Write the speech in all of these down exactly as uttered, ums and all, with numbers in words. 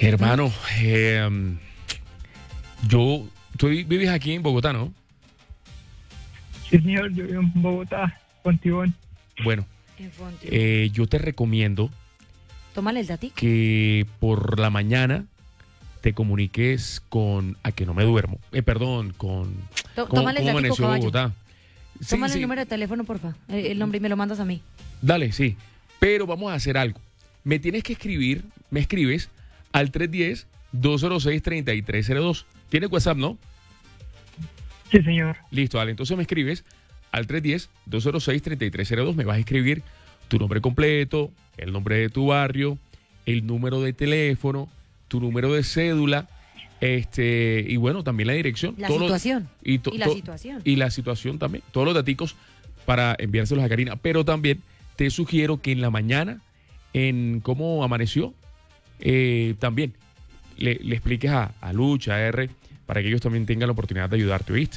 ¿Mm? Hermano, eh, yo, tú vives aquí en Bogotá, ¿no? Sí, señor, yo vivo en Bogotá, Fontibón. Bueno, En Fontibón. eh, yo te recomiendo Tómale el datico. que por la mañana te comuniques con, a que no me duermo, eh, perdón, con, Tó- ¿cómo, tómale el cómo datico, amaneció caballo. Bogotá? Sí, Tómale sí, el número de teléfono, porfa. El, el nombre y me lo mandas a mí. dale, sí, pero vamos a hacer algo. Me tienes que escribir, me escribes al tres uno cero, dos cero seis, tres tres cero dos. ¿Tienes WhatsApp, no? Sí, señor. Listo, dale. Entonces me escribes al tres uno cero, dos cero seis, tres tres cero dos. Me vas a escribir tu nombre completo, el nombre de tu barrio, el número de teléfono, tu número de cédula, este, y bueno, también la dirección. La todos los- situación. y, to- Y la to- situación. Y la situación también. Todos los daticos para enviárselos a Karina. Pero también te sugiero que en la mañana, en cómo amaneció, eh, también le, le expliques a, a Lucha, a R, para que ellos también tengan la oportunidad de ayudarte, ¿viste?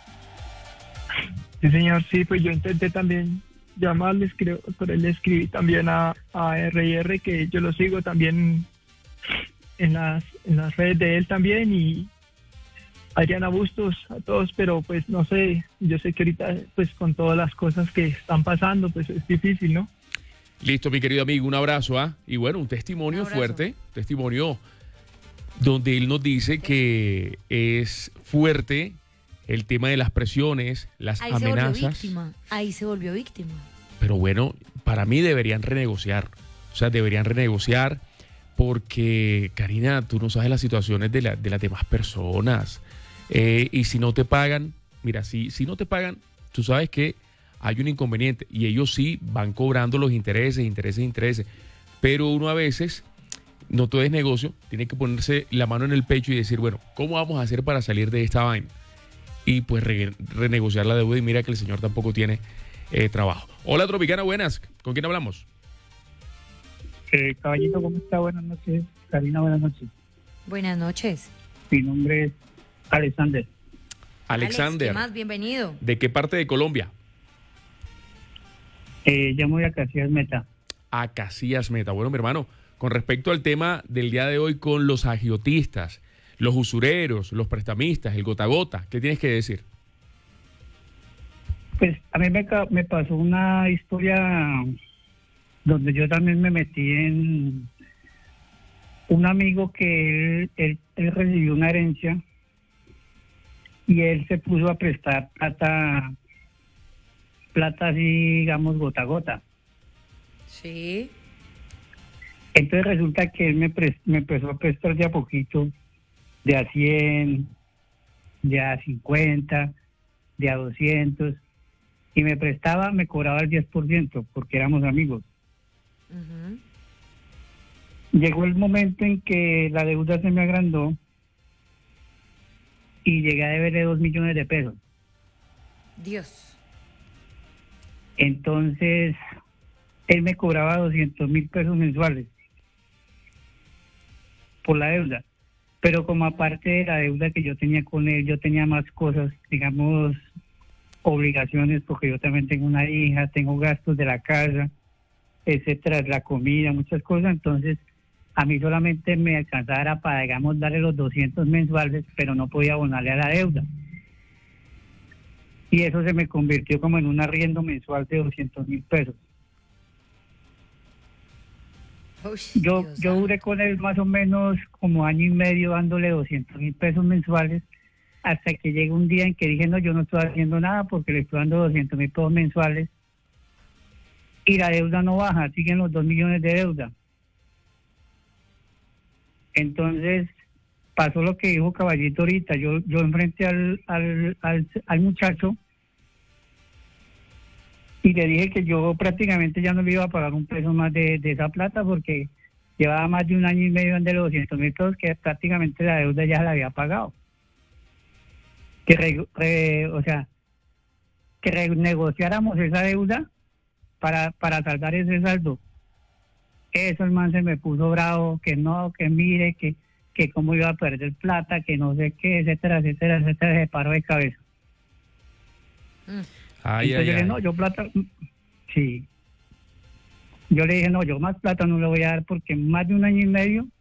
Sí, señor, sí, pues yo intenté también llamarles, creo, pero le escribí también a, a R y R, que yo lo sigo también en las, en las redes de él también, y Adriana Bustos, a todos, pero pues no sé, yo sé que ahorita pues con todas las cosas que están pasando, pues es difícil, ¿no? Listo, mi querido amigo, un abrazo, ¿ah? Y bueno, un testimonio Un abrazo. fuerte, testimonio donde él nos dice que es fuerte el tema de las presiones, las Ahí se volvió amenazas. víctima. Ahí se volvió víctima. Pero bueno, para mí deberían renegociar. O sea, deberían renegociar porque, Karina, tú no sabes las situaciones de, la- de las demás personas. Eh, y si no te pagan, mira, si, si no te pagan, tú sabes que hay un inconveniente y ellos sí van cobrando los intereses, intereses, intereses. Pero uno a veces, no todo es negocio, tiene que ponerse la mano en el pecho y decir, bueno, ¿cómo vamos a hacer para salir de esta vaina? Y pues re- renegociar la deuda y mira que el señor tampoco tiene eh, trabajo. Hola, Tropicana, buenas. ¿Con quién hablamos? Eh, caballito, ¿cómo está? Buenas noches. Karina, buenas noches. Buenas noches. Mi nombre es Alexander. Alexander. Alex, ¿qué más? Bienvenido. ¿De qué parte de Colombia? Eh, llamo de Casillas Meta. A Casillas Meta. Bueno, mi hermano, con respecto al tema del día de hoy con los agiotistas, los usureros, los prestamistas, el gota a gota, ¿qué tienes que decir? Pues a mí me, ca- me pasó una historia donde yo también me metí en un amigo que él, él, él recibió una herencia y él se puso a prestar plata, plata así, digamos, gota a gota. Sí. Entonces resulta que él me, pres- me empezó a prestar de a poquito, de a cien, de a cincuenta, de a doscientos, y me prestaba, me cobraba el diez por ciento, porque éramos amigos. Ujú. Llegó el momento en que la deuda se me agrandó y llegué a deberle dos millones de pesos. Dios. Entonces, él me cobraba doscientos mil pesos mensuales por la deuda. Pero como aparte de la deuda que yo tenía con él, yo tenía más cosas, digamos, obligaciones, porque yo también tengo una hija, tengo gastos de la casa, etcétera, la comida, muchas cosas. Entonces, a mí solamente me alcanzara para, digamos, darle los doscientos mensuales, pero no podía abonarle a la deuda. Y eso se me convirtió como en un arriendo mensual de doscientos mil pesos. Uy, Yo, Dios yo santo. duré con él más o menos como año y medio dándole doscientos mil pesos mensuales, hasta que llegó un día en que dije, no, yo no estoy haciendo nada porque le estoy dando doscientos mil pesos mensuales y la deuda no baja, siguen los dos millones de deuda. Entonces pasó lo que dijo Caballito ahorita, yo, yo enfrenté al, al, al, al muchacho y le dije que yo prácticamente ya no le iba a pagar un peso más de, de esa plata porque llevaba más de un año y medio de los doscientos mil pesos que prácticamente la deuda ya la había pagado. Que re, re, o sea, que renegociáramos esa deuda para, para saldar ese saldo. Eso el man se me puso bravo, que no, que mire, que, que cómo iba a perder plata, que no sé qué, etcétera, etcétera, etcétera, se paró de cabeza. Mm. Ay, Entonces ay, yo le dije, ay. no, yo plata, sí. Yo le dije, no, yo más plata no le voy a dar porque más de un año y medio